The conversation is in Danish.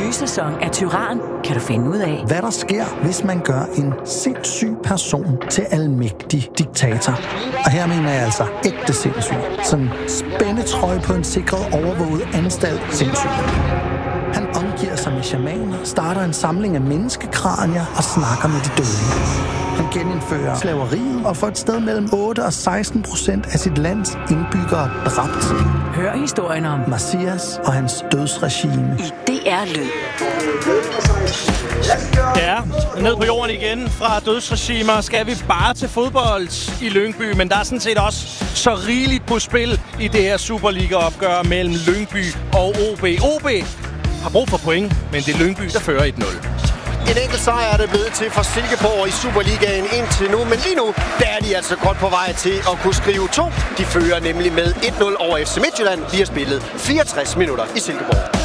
nye sæson af Tyran kan du finde ud af, hvad der sker, hvis man gør en sindssyg person til almægtig diktator. Og her mener jeg altså ægte sindssyg. Sådan spændetrøje på en sikret, overvåget anstalt sindssyg. Han omgiver sig med shamaner, starter en samling af menneskekranier og snakker med de døde. Han genindfører slaveriet og får et sted mellem 8 og 16% af sit lands indbyggere dræbt. hør historien om Messias og hans dødsregime i DR Lyd. Ja, ned på jorden igen fra dødsregimer skal vi bare til fodbold i Lyngby, men der er sådan set også så rigeligt på spil i det her Superliga-opgør mellem Lyngby og OB. OB har brug for point, men det er Lyngby, der fører 1-0. En enkelt sejr er det blevet til for Silkeborg i Superligaen indtil nu, men lige nu der er de altså godt på vej til at kunne skrive 2. De fører nemlig med 1-0 over FC Midtjylland. De har spillet 64 minutter i Silkeborg.